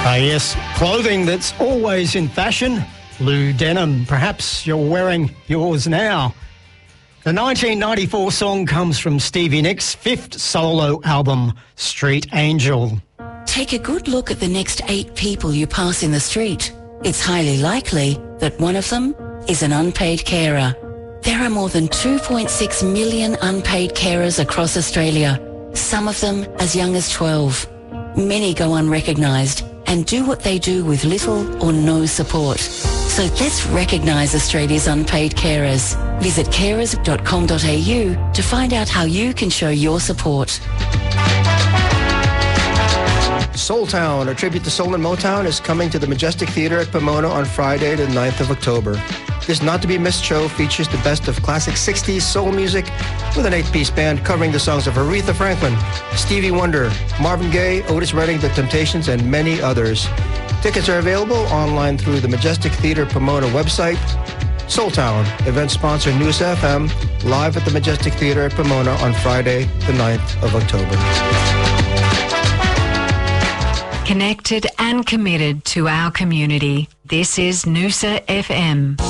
Yes, clothing that's always in fashion. Blue denim. Perhaps you're wearing yours now. The 1994 song comes from Stevie Nicks' fifth solo album, Street Angel. Take a good look at the next 8 people you pass in the street. It's highly likely that one of them is an unpaid carer. There are more than 2.6 million unpaid carers across Australia, some of them as young as 12. Many go unrecognised and do what they do with little or no support. So let's recognise Australia's unpaid carers. Visit carers.com.au to find out how you can show your support. Soul Town, a tribute to soul and Motown, is coming to the Majestic Theatre at Pomona on Friday, the 9th of October. This not-to-be-missed show features the best of classic 60s soul music with an 8-piece band covering the songs of Aretha Franklin, Stevie Wonder, Marvin Gaye, Otis Redding, The Temptations, and many others. Tickets are available online through the Majestic Theatre Pomona website. Soul Town, event sponsor News FM, live at the Majestic Theatre at Pomona on Friday, the 9th of October. Connected and committed to our community. This is Noosa FM.